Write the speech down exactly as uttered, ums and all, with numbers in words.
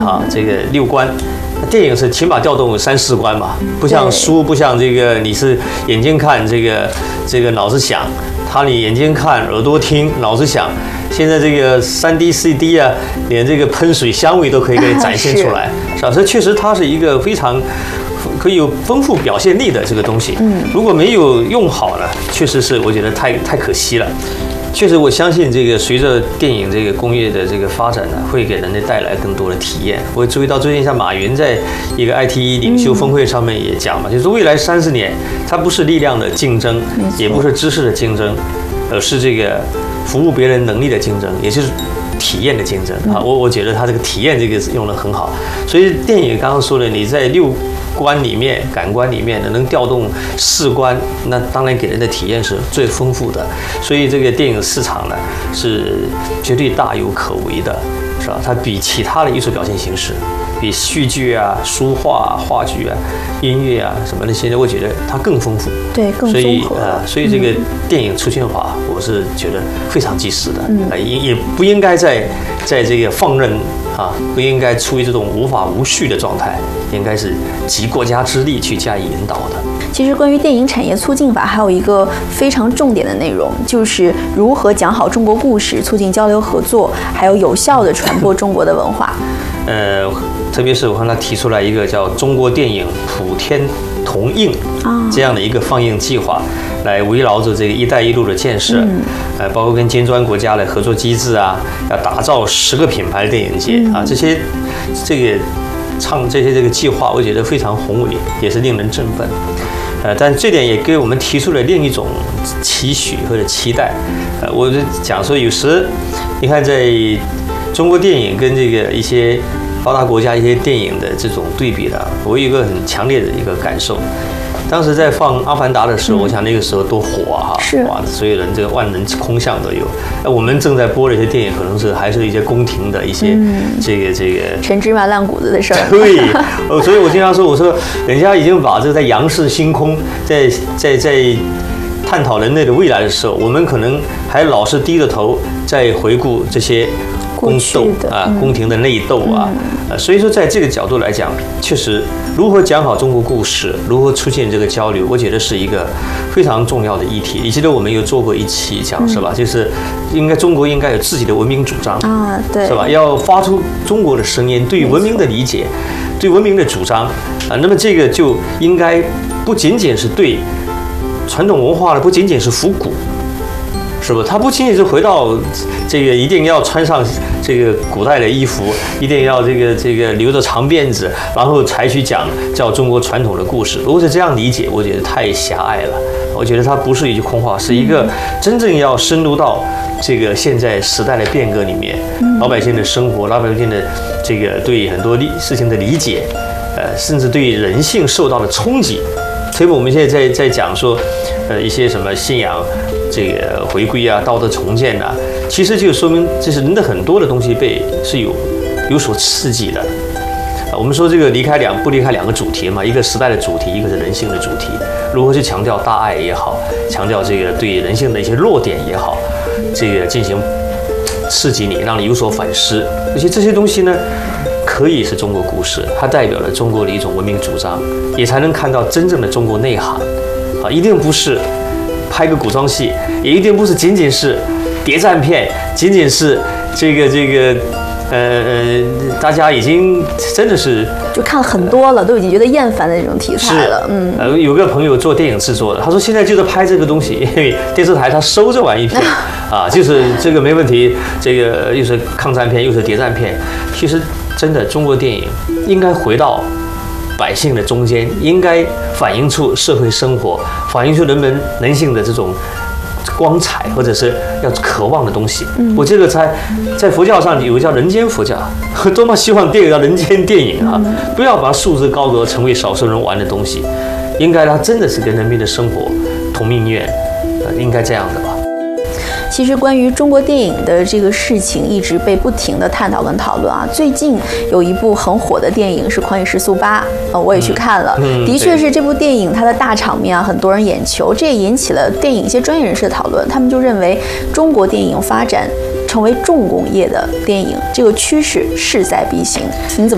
啊，这个六关。电影是起码调动三四关嘛，不像书，不像这个你是眼睛看，这个这个脑子想，他你眼睛看，耳朵听，脑子想。现在这个三 D、四 D 啊，连这个喷水香味都可以给你展现出来，是吧？所以确实它是一个非常可以有丰富表现力的这个东西。嗯，如果没有用好呢，确实是我觉得太太可惜了。确实，我相信这个随着电影这个工业的这个发展呢，会给人类带来更多的体验。我注意到最近像马云在一个 I T 领袖峰会上面也讲嘛，就是未来三十年，它不是力量的竞争，也不是知识的竞争，而是这个服务别人能力的竞争，也就是体验的竞争啊。我我觉得他这个体验这个用得很好。所以电影刚刚说的，你在六关里面、感官里面能调动四关，那当然给人的体验是最丰富的。所以这个电影市场呢是绝对大有可为的，是吧？它比其他的艺术表现形式，比戏剧啊、书画、话剧啊、音乐啊什么的，现在我觉得它更丰富， 对，更综合。 所以呃，所以这个电影出现法，我是觉得非常及时的，呃，也也不应该在在这个放任。啊，不应该处于这种无法无序的状态，应该是集国家之力去加以引导的。 其实，关于电影产业促进法，还有一个非常重点的内容，就是如何讲好中国故事，促进交流合作，还有有效地传播中国的文化。呃， 特别是我看他提出来一个叫“中国电影普天同映”这样的一个放映计划。来围绕着这个“一带一路”的建设，嗯、呃，包括跟金砖国家的合作机制啊，要打造十个品牌的电影节、嗯、啊，这些这个唱这些这个计划，我觉得非常宏伟，也是令人振奋。呃，但这点也给我们提出了另一种期许或者期待。呃，我就讲说，有时你看，在中国电影跟这个一些发达国家一些电影的这种对比的，我有一个很强烈的一个感受。当时在放《阿凡达》的时候，我想那个时候多火啊！ 是哇，所有人这个万人空巷都有。那我们正在播的一些电影，可能是还是一些宫廷的一些这个这个陈芝麻烂谷子的事儿。 对，呃，所以我经常说，我说人家已经把这个在仰视星空，在在在探讨人类的未来的时候，我们可能还老是低着头在回顾这些宫斗啊、宫廷的内斗啊。呃，所以说在这个角度来讲，确实如何讲好中国故事，如何出现这个交流，我觉得是一个非常重要的议题。你记得我们有做过一期讲是吧？就是应该中国应该有自己的文明主张啊，对，是吧？要发出中国的声音，对文明的理解，对文明的主张啊。那么这个就应该不仅仅是对传统文化的，不仅仅是复古。是不？他不仅仅是回到这个一定要穿上这个古代的衣服，一定要这个这个留着长辫子，然后才去讲叫中国传统的故事。如果是这样理解，我觉得太狭隘了。我觉得它不是一句空话，是一个真正要深入到这个现在时代的变革里面，老百姓的生活，老百姓的这个对很多事情的理解，呃，甚至对人性受到的冲击。特别我们现在在在讲说，呃，一些什么信仰。这个回归啊，道德重建啊，其实就说明这是人的很多的东西被是有有所刺激的。啊，我们说这个离开两不离开两个主题嘛，一个时代的主题，一个是人性的主题。如何去强调大爱也好，强调这个对人性的一些弱点也好，这个进行刺激你，让你有所反思。而且这些东西呢，可以是中国故事，它代表了中国的一种文明主张，也才能看到真正的中国内涵。啊，一定不是。拍个古装戏，也一定不是仅仅是谍战片，仅仅是这个这个，呃呃，大家已经真的是就看了很多了，都已经觉得厌烦的那种题材了。嗯， 呃，有个朋友做电影制作的，他说现在就是拍这个东西，因为电视台他收这玩意片啊，就是这个没问题，这个又是抗战片又是谍战片，其实真的中国电影应该回到。百姓的中间应该反映出社会生活，反映出人们人性的这种光彩，或者是要渴望的东西。嗯、我这个在在佛教上有个叫人间佛教，多么希望电影叫人间电影啊！嗯、不要把束之高阁，成为少数人玩的东西，应该它真的是跟人民的生活同命运，呃，应该这样的吧。 其实关于中国电影的这个事情一直被不停的探讨跟讨论啊。最近有一部很火的电影是《狂野时速八》，呃，我也去看了，嗯、的确是这部电影它的大场面啊，很多人眼球，这也引起了电影一些专业人士的讨论。他们就认为中国电影发展成为重工业的电影，这个趋势势在必行。您怎么？